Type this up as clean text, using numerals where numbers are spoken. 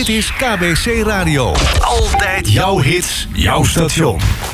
Dit is KBC Radio. Altijd jouw hits, jouw station.